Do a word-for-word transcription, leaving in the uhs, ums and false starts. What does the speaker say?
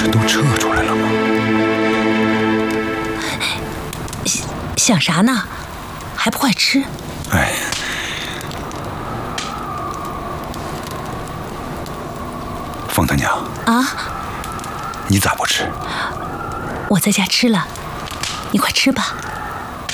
是都撤出来了吗？ 想想啥呢？还不快吃！ 哎，凤他娘啊， 你咋不吃？ 我在家吃了，你快吃吧。